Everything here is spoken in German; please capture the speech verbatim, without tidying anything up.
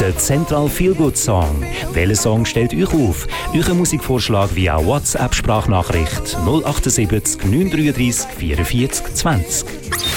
Der Central Feel Good Song. Welcher Song stellt euch auf? Euren Musikvorschlag via WhatsApp-Sprachnachricht null acht sieben neun drei drei vierundvierzig zwanzig.